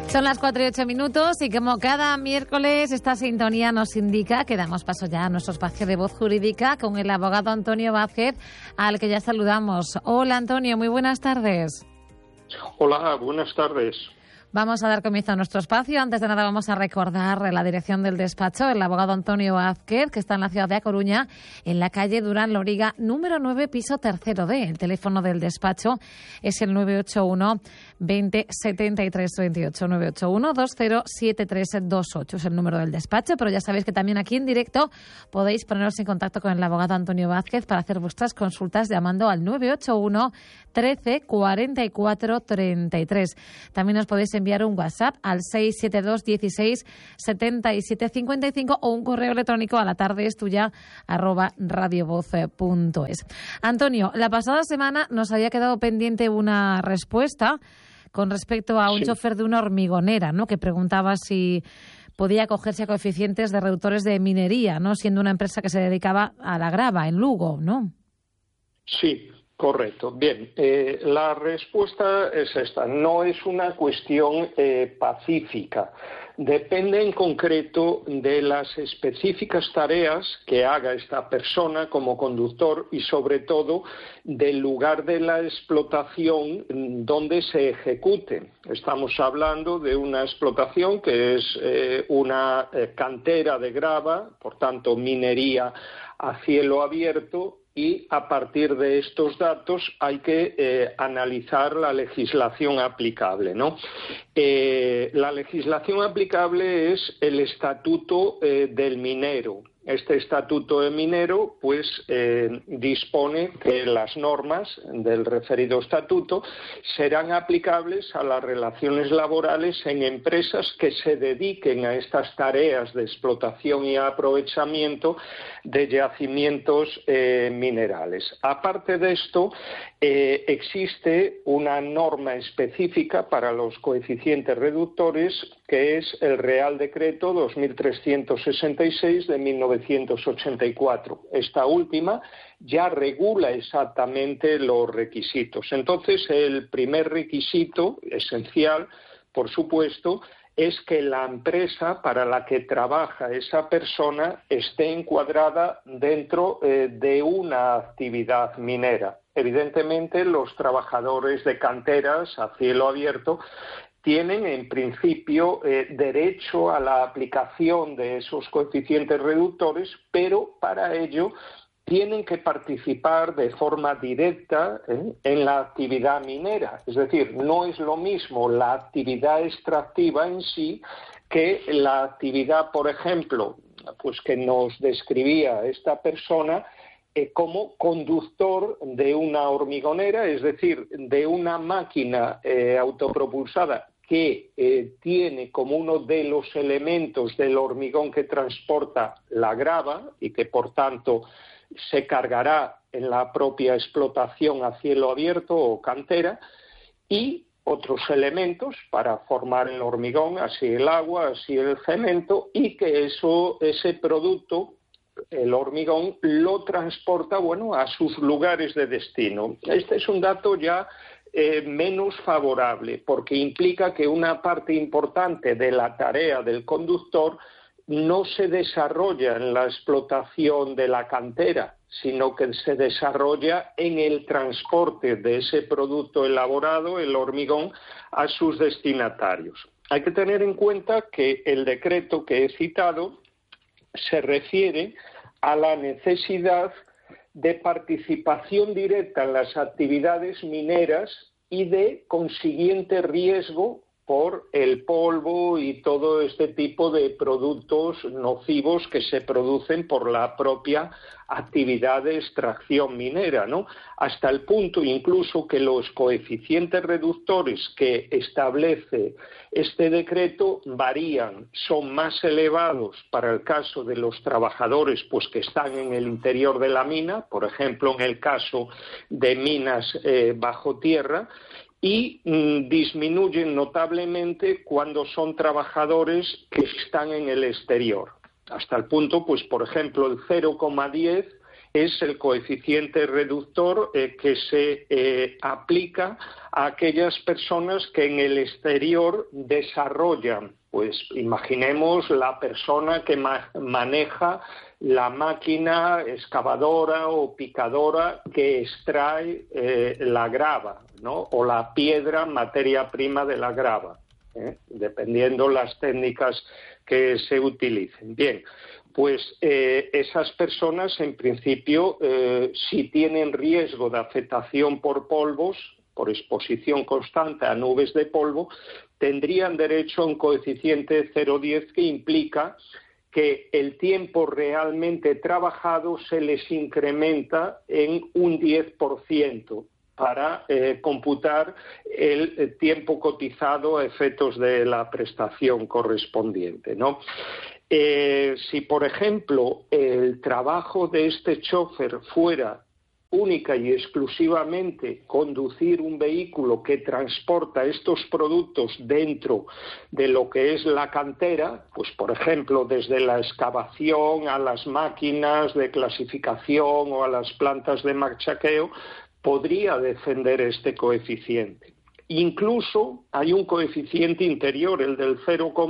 Son las 4:08 y como cada miércoles esta sintonía nos indica que damos paso ya a nuestro espacio de voz jurídica con el abogado Antonio Vázquez, al que ya saludamos. Hola Antonio, muy buenas tardes. Hola, buenas tardes. Vamos a dar comienzo a nuestro espacio. Antes de nada vamos a recordar la dirección del despacho, el abogado Antonio Vázquez, que está en la ciudad de A Coruña, en la calle Durán Loriga, número 9, piso 3D. El teléfono del despacho es el 981 20 73 28, 981 20 73 28. Es el número del despacho, pero ya sabéis que también aquí en directo podéis poneros en contacto con el abogado Antonio Vázquez para hacer vuestras consultas llamando al 981 13 44 33. También os podéis enviar un WhatsApp al 672 16 77 55 o un correo electrónico a latardeestuya@radiovoz.es. Antonio, la pasada semana nos había quedado pendiente una respuesta con respecto a un chofer de una hormigonera, ¿no?, que preguntaba si podía acogerse a coeficientes de reductores de minería, ¿no?, siendo una empresa que se dedicaba a la grava en Lugo, ¿no? Sí. Correcto. Bien, la respuesta es esta. No es una cuestión pacífica. Depende en concreto de las específicas tareas que haga esta persona como conductor y sobre todo del lugar de la explotación donde se ejecute. Estamos hablando de una explotación que es una cantera de grava, por tanto minería a cielo abierto. Y a partir de estos datos hay que analizar la legislación aplicable, ¿no? La legislación aplicable es el estatuto del minero. Este estatuto de minero pues dispone que las normas del referido estatuto serán aplicables a las relaciones laborales en empresas que se dediquen a estas tareas de explotación y aprovechamiento de yacimientos minerales. Aparte de esto, existe una norma específica para los coeficientes reductores que es el Real Decreto 2366 de 1984. Esta última ya regula exactamente los requisitos. Entonces, el primer requisito esencial, por supuesto, es que la empresa para la que trabaja esa persona esté encuadrada dentro de una actividad minera. Evidentemente, los trabajadores de canteras a cielo abierto tienen en principio derecho a la aplicación de esos coeficientes reductores, pero para ello tienen que participar de forma directa en la actividad minera. Es decir, no es lo mismo la actividad extractiva en sí que la actividad, por ejemplo, pues que nos describía esta persona como conductor de una hormigonera, es decir, de una máquina autopropulsada que tiene como uno de los elementos del hormigón que transporta la grava y que, por tanto, se cargará en la propia explotación a cielo abierto o cantera, y otros elementos para formar el hormigón, así el agua, así el cemento, y que ese producto, el hormigón, lo transporta a sus lugares de destino. Este es un dato ya menos favorable, porque implica que una parte importante de la tarea del conductor no se desarrolla en la explotación de la cantera, sino que se desarrolla en el transporte de ese producto elaborado, el hormigón, a sus destinatarios. Hay que tener en cuenta que el decreto que he citado se refiere a la necesidad de participación directa en las actividades mineras y de consiguiente riesgo por el polvo y todo este tipo de productos nocivos que se producen por la propia actividad de extracción minera, ¿no? Hasta el punto incluso que los coeficientes reductores que establece este decreto varían, son más elevados para el caso de los trabajadores pues que están en el interior de la mina, por ejemplo en el caso de minas bajo tierra, y disminuyen notablemente cuando son trabajadores que están en el exterior. Hasta el punto, pues por ejemplo, el 0,10 es el coeficiente reductor que se aplica a aquellas personas que en el exterior desarrollan, pues imaginemos la persona que maneja la máquina excavadora o picadora que extrae la grava, ¿no? O la piedra, materia prima de la grava, dependiendo las técnicas que se utilicen. Bien, pues esas personas en principio si tienen riesgo de afectación por polvos, por exposición constante a nubes de polvo, tendrían derecho a un coeficiente 0,10 que implica que el tiempo realmente trabajado se les incrementa en un 10% para computar el tiempo cotizado a efectos de la prestación correspondiente, ¿no? Si, por ejemplo, el trabajo de este chofer fuera única y exclusivamente conducir un vehículo que transporta estos productos dentro de lo que es la cantera, pues por ejemplo desde la excavación a las máquinas de clasificación o a las plantas de machaqueo, podría defender este coeficiente. Incluso hay un coeficiente interior, el del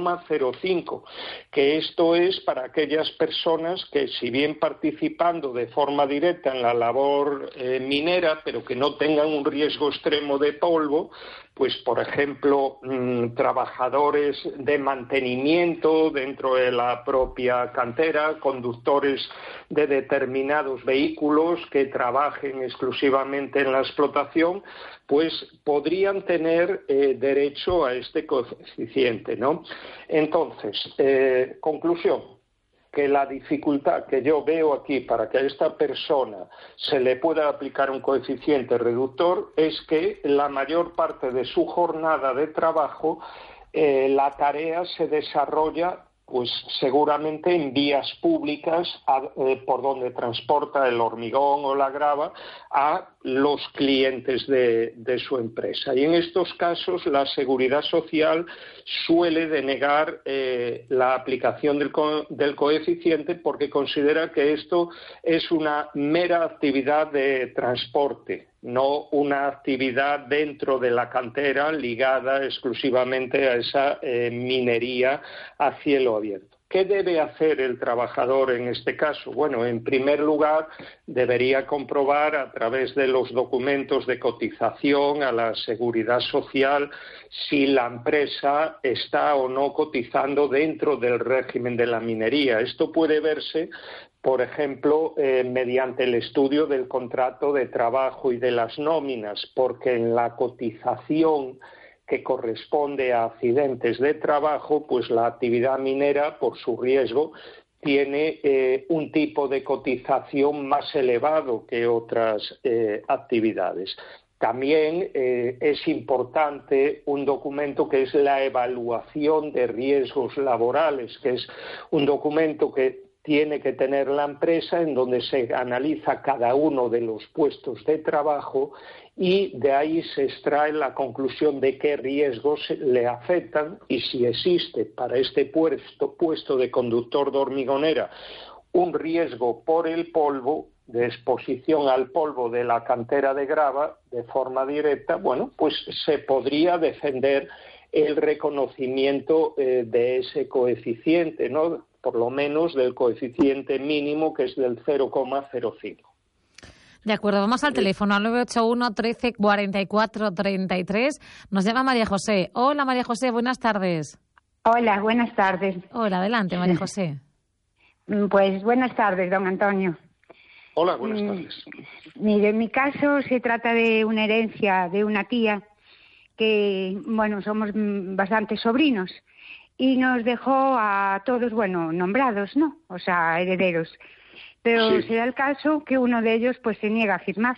0,05, que esto es para aquellas personas que, si bien participando de forma directa en la labor minera, pero que no tengan un riesgo extremo de polvo, pues por ejemplo trabajadores de mantenimiento dentro de la propia cantera, conductores de determinados vehículos que trabajen exclusivamente en la explotación, pues podrían tener derecho a este coeficiente, ¿no? Entonces, conclusión, que la dificultad que yo veo aquí para que a esta persona se le pueda aplicar un coeficiente reductor es que la mayor parte de su jornada de trabajo la tarea se desarrolla pues seguramente en vías públicas por donde transporta el hormigón o la grava a los clientes de su empresa. Y en estos casos la Seguridad Social suele denegar la aplicación del coeficiente porque considera que esto es una mera actividad de transporte, no una actividad dentro de la cantera ligada exclusivamente a esa minería a cielo abierto. ¿Qué debe hacer el trabajador en este caso? Bueno, en primer lugar, debería comprobar a través de los documentos de cotización a la Seguridad Social si la empresa está o no cotizando dentro del régimen de la minería. Esto puede verse, por ejemplo, mediante el estudio del contrato de trabajo y de las nóminas, porque en la cotización que corresponde a accidentes de trabajo, pues la actividad minera, por su riesgo, tiene un tipo de cotización más elevado que otras actividades. También es importante un documento que es la evaluación de riesgos laborales, que es un documento que tiene que tener la empresa en donde se analiza cada uno de los puestos de trabajo y de ahí se extrae la conclusión de qué riesgos le afectan y si existe para este puesto de conductor de hormigonera un riesgo por el polvo, de exposición al polvo de la cantera de grava de forma directa, bueno, pues se podría defender el reconocimiento de ese coeficiente, ¿no? Por lo menos del coeficiente mínimo, que es del 0,05. De acuerdo, vamos al teléfono, al 981 13 44 33. Nos llama María José. Hola, María José, buenas tardes. Hola, buenas tardes. Hola, adelante, María José. Pues buenas tardes, don Antonio. Hola, buenas tardes. Mire, en mi caso se trata de una herencia de una tía que, bueno, somos bastantes sobrinos y nos dejó a todos, bueno, nombrados, ¿no? O sea, herederos. Pero Sí. se da el caso que uno de ellos pues se niega a firmar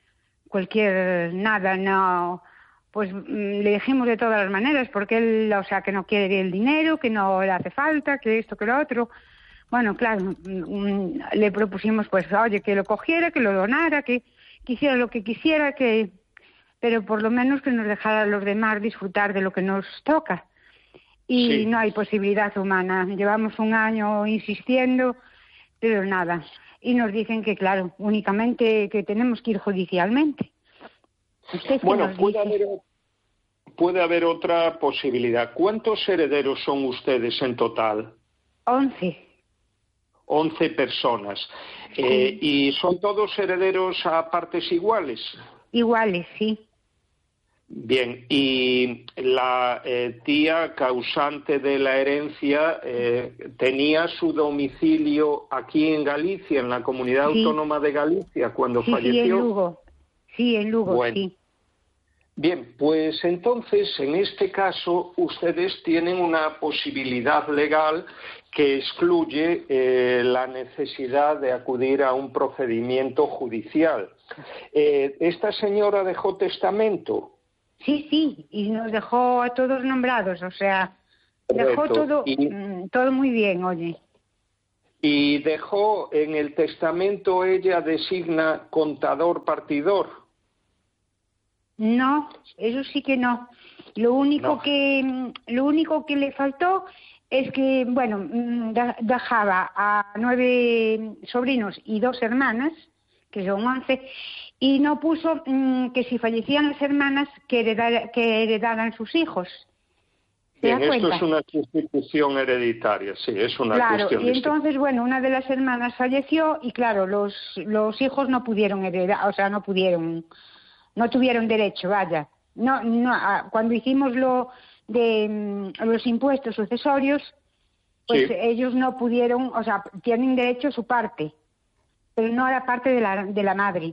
no, pues le dijimos de todas las maneras, porque él, o sea, que no quiere el dinero, que no le hace falta, que esto, que lo otro. Bueno, claro, le propusimos pues, oye, que lo cogiera, que lo donara, que quisiera lo que quisiera, pero por lo menos que nos dejara a los demás disfrutar de lo que nos toca. Y Sí. no hay posibilidad humana. Llevamos un año insistiendo, pero nada. Y nos dicen que, claro, únicamente que tenemos que ir judicialmente. Bueno, puede haber otra posibilidad. ¿Cuántos herederos son ustedes en total? 11. 11 personas. Sí. ¿Y son todos herederos a partes iguales? Iguales, sí. Bien, y la tía causante de la herencia tenía su domicilio aquí en Galicia, en la Comunidad Autónoma de Galicia, cuando falleció. Sí, en Lugo. Sí, en Lugo, bueno. Sí. Bien, pues entonces, en este caso, ustedes tienen una posibilidad legal que excluye la necesidad de acudir a un procedimiento judicial. ¿Esta señora dejó testamento? Sí, y nos dejó a todos nombrados, o sea, dejó todo muy bien, oye. ¿Y dejó en el testamento, ella designa contador-partidor? No, eso sí que no. Lo único que le faltó es que, bueno, dejaba a 9 sobrinos y 2 hermanas, que son 11, y no puso que si fallecían las hermanas que heredaran sus hijos. Bien, esto es una sustitución hereditaria, sí, es una cuestión. Claro, y entonces, bueno, una de las hermanas falleció y, claro, los hijos no pudieron heredar, o sea, no tuvieron derecho, vaya. Cuando hicimos lo de los impuestos sucesorios, pues ellos no pudieron, o sea, tienen derecho a su parte, pero no a la parte de la madre.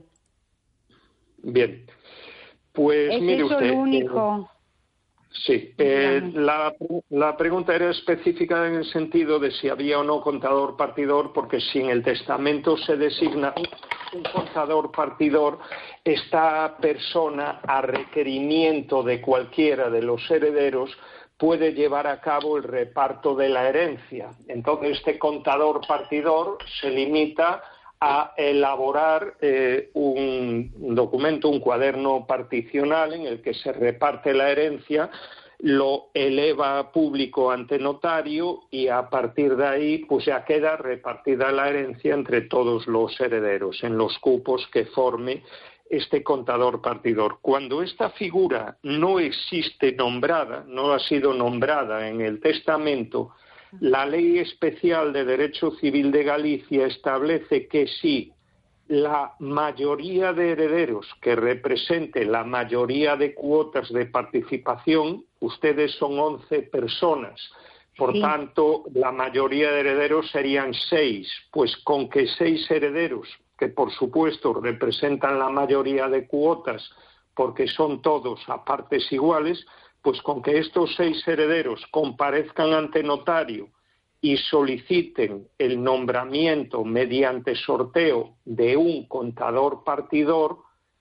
Bien, pues mire usted. Es lo único. Sí, la pregunta era específica en el sentido de si había o no contador partidor, porque si en el testamento se designa un contador partidor, esta persona, a requerimiento de cualquiera de los herederos, puede llevar a cabo el reparto de la herencia. Entonces, este contador partidor se limita a elaborar un documento, un cuaderno particional en el que se reparte la herencia, lo eleva a público ante notario y a partir de ahí pues ya queda repartida la herencia entre todos los herederos en los cupos que forme este contador partidor. Cuando esta figura no existe nombrada, no ha sido nombrada en el testamento, la Ley Especial de Derecho Civil de Galicia establece que si la mayoría de herederos que represente la mayoría de cuotas de participación, ustedes son 11 personas, por tanto la mayoría de herederos serían 6, pues con que 6 herederos, que por supuesto representan la mayoría de cuotas porque son todos a partes iguales, pues con que estos 6 herederos comparezcan ante notario y soliciten el nombramiento mediante sorteo de un contador partidor,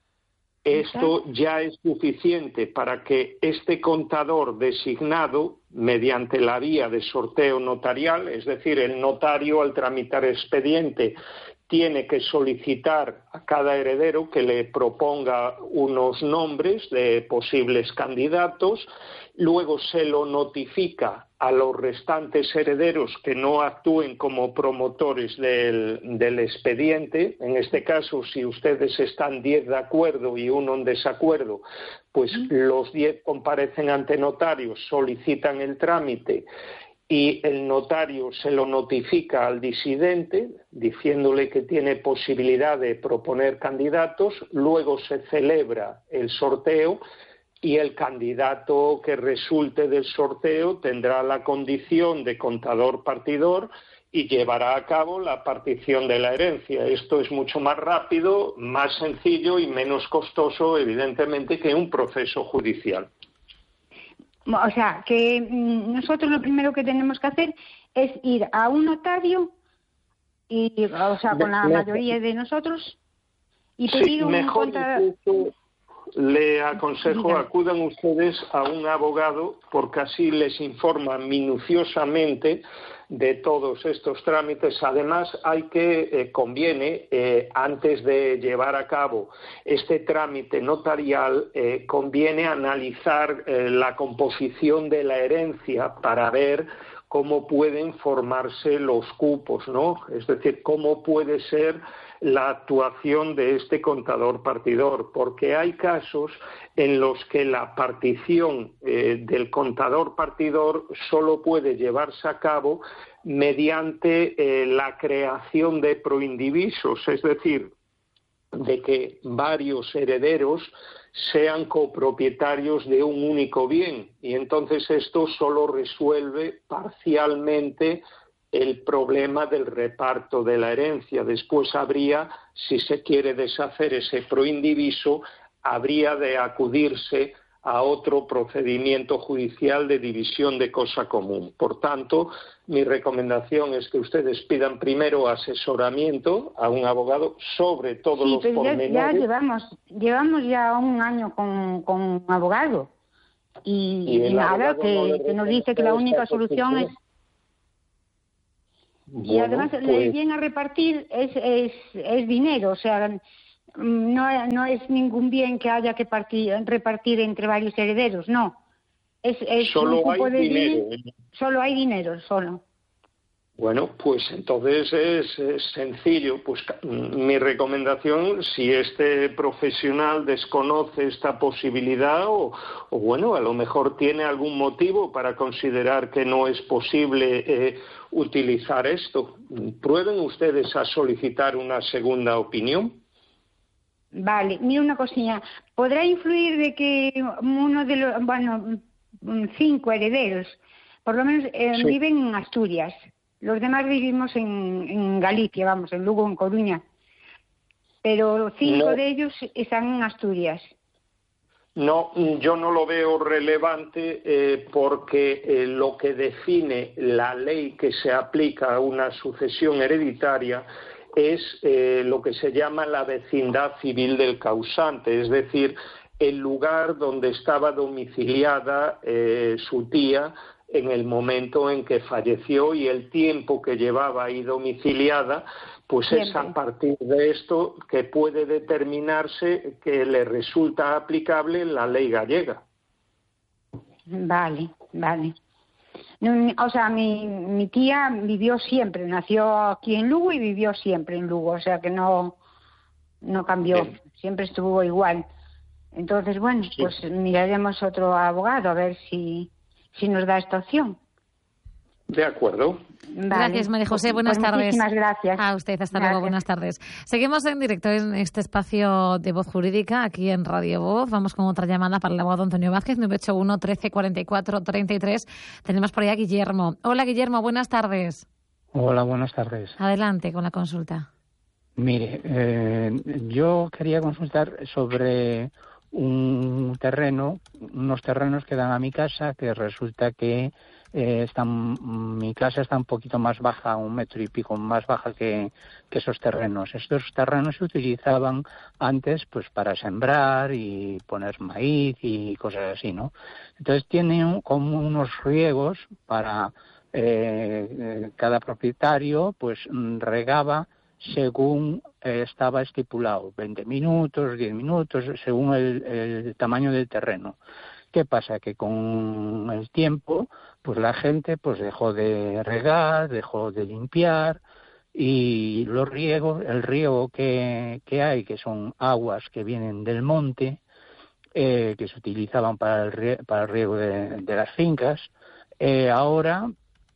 esto ya es suficiente para que este contador designado, mediante la vía de sorteo notarial, es decir, el notario al tramitar expediente tiene que solicitar a cada heredero que le proponga unos nombres de posibles candidatos, luego se lo notifica a los restantes herederos que no actúen como promotores del expediente. En este caso, si ustedes están 10 de acuerdo y uno en desacuerdo, pues los 10 comparecen ante notario, solicitan el trámite y el notario se lo notifica al disidente diciéndole que tiene posibilidad de proponer candidatos, luego se celebra el sorteo y el candidato que resulte del sorteo tendrá la condición de contador partidor y llevará a cabo la partición de la herencia. Esto es mucho más rápido, más sencillo y menos costoso, evidentemente, que un proceso judicial. O sea, que nosotros lo primero que tenemos que hacer es ir a un notario, y, o sea, con la mayoría de nosotros, y pedir un contador. le aconsejo acudan ustedes a un abogado porque así les informa minuciosamente de todos estos trámites. Además, conviene, antes de llevar a cabo este trámite notarial, conviene analizar la composición de la herencia para ver cómo pueden formarse los cupos, ¿no? Es decir, cómo puede ser la actuación de este contador partidor, porque hay casos en los que la partición del contador partidor solo puede llevarse a cabo mediante la creación de proindivisos, es decir, de que varios herederos sean copropietarios de un único bien, y entonces esto solo resuelve parcialmente el problema del reparto de la herencia. Después habría, si se quiere deshacer ese proindiviso, habría de acudirse a otro procedimiento judicial de división de cosa común. Por tanto, mi recomendación es que ustedes pidan primero asesoramiento a un abogado sobre todos los pormenores. Ya llevamos ya un año con un abogado y nada, que nos dice que la única solución es... Bueno, y además el bien a repartir es dinero, o sea, no es ningún bien que haya que repartir entre varios herederos, no. Es solo un cupo hay de dinero. Solo hay dinero, solo. Bueno, pues entonces es sencillo. Pues mi recomendación, si este profesional desconoce esta posibilidad o bueno, a lo mejor tiene algún motivo para considerar que no es posible utilizar esto, prueben ustedes a solicitar una segunda opinión. Vale, mira una cosilla. ¿Podrá influir de que uno de los, 5 herederos, por lo menos sí, viven en Asturias? Los demás vivimos en Galicia, en Lugo, en Coruña. Pero 5 de ellos están en Asturias. No, yo no lo veo relevante porque lo que define la ley que se aplica a una sucesión hereditaria es lo que se llama la vecindad civil del causante, es decir, el lugar donde estaba domiciliada su tía en el momento en que falleció, y el tiempo que llevaba ahí domiciliada, pues siempre es a partir de esto que puede determinarse que le resulta aplicable la ley gallega. Vale. O sea, mi tía vivió siempre, nació aquí en Lugo y vivió siempre en Lugo, o sea que no cambió, siempre estuvo igual. Entonces, bueno, pues miraremos otro abogado a ver si nos da esta opción. De acuerdo. Vale. Gracias, María José. Buenas tardes. Muchísimas gracias. A usted, hasta luego. Buenas tardes. Seguimos en directo en este espacio de Voz Jurídica, aquí en Radio Voz. Vamos con otra llamada para el abogado Antonio Vázquez, 981 13 44 33. Tenemos por ahí a Guillermo. Hola, Guillermo. Buenas tardes. Hola, buenas tardes. Adelante con la consulta. Mire, yo quería consultar sobre unos terrenos que dan a mi casa, que resulta que mi casa está un poquito más baja, 1 metro y pico más baja que esos terrenos. Estos terrenos se utilizaban antes pues para sembrar y poner maíz y cosas así, ¿no? Entonces tienen como unos riegos para cada propietario, pues regaba según estaba estipulado, 20 minutos, 10 minutos, según el tamaño del terreno. ¿Qué pasa? Que con el tiempo, pues la gente pues dejó de regar, dejó de limpiar, y el riego que hay, que son aguas que vienen del monte, que se utilizaban para el riego de las fincas, ahora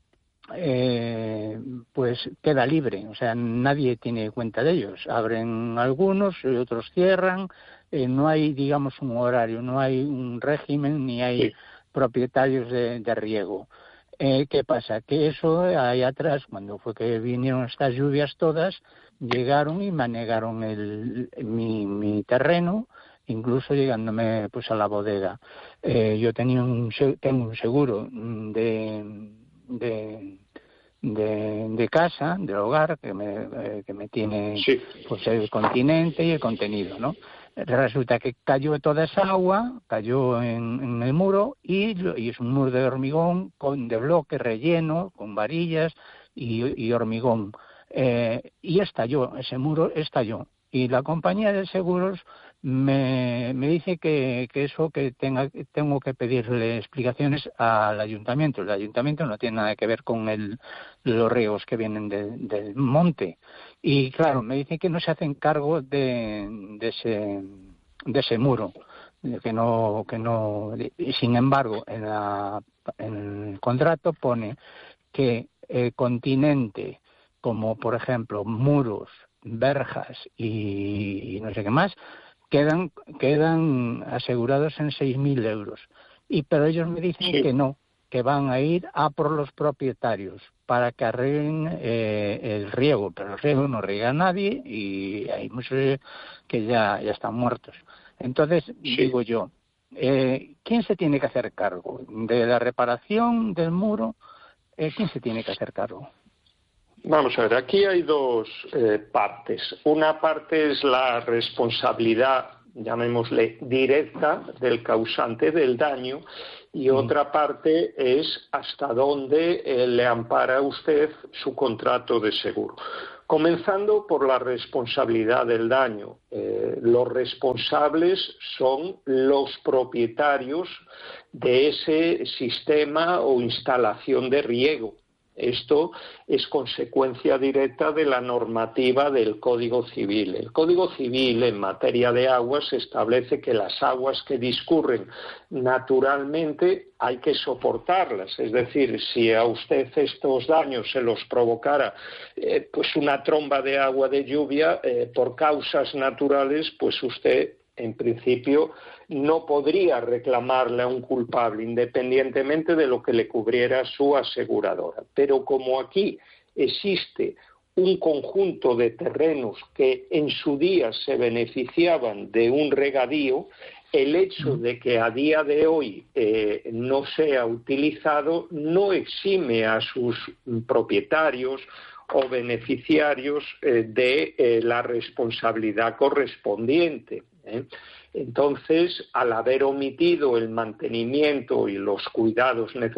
pues queda libre, o sea, nadie tiene cuenta de ellos. Abren algunos y otros cierran, no hay, digamos, un horario, no hay un régimen, ni hay propietarios de riego. ¿Qué pasa? Que eso ahí atrás, cuando fue que vinieron estas lluvias todas, llegaron y me anegaron mi terreno, incluso llegándome pues a la bodega. Yo tengo un seguro de casa, de hogar, que me tiene pues el continente y el contenido, ¿no? Resulta que cayó toda esa agua, cayó en el muro y es un muro de hormigón de bloque relleno, con varillas y hormigón. Y estalló, ese muro estalló. Y la compañía de seguros me dice que tengo que pedirle explicaciones al ayuntamiento. El ayuntamiento no tiene nada que ver con los riegos que vienen del monte. Y claro, me dice que no se hacen cargo de ese muro, que no. Y sin embargo, en el contrato pone que continente, como por ejemplo muros, verjas y no sé qué más, quedan asegurados en 6.000 euros. Pero ellos me dicen que no, que van a ir a por los propietarios para que arreglen el riego, pero el riego no riega a nadie y hay muchos que ya están muertos. Entonces, digo yo, ¿quién se tiene que hacer cargo de la reparación del muro? ¿Quién se tiene que hacer cargo? Vamos a ver, aquí hay dos partes. Una parte es la responsabilidad, llamémosle, directa del causante del daño, y otra parte es hasta dónde le ampara a usted su contrato de seguro. Comenzando por la responsabilidad del daño. Los responsables son los propietarios de ese sistema o instalación de riego. Esto es consecuencia directa de la normativa del Código Civil. El Código Civil en materia de aguas establece que las aguas que discurren naturalmente hay que soportarlas. Es decir, si a usted estos daños se los provocara pues una tromba de agua de lluvia por causas naturales, pues usted en principio no podría reclamarle a un culpable, independientemente de lo que le cubriera su aseguradora. Pero como aquí existe un conjunto de terrenos que en su día se beneficiaban de un regadío, el hecho de que a día de hoy no sea utilizado no exime a sus propietarios o beneficiarios de la responsabilidad correspondiente. Entonces, al haber omitido el mantenimiento y los cuidados necesarios,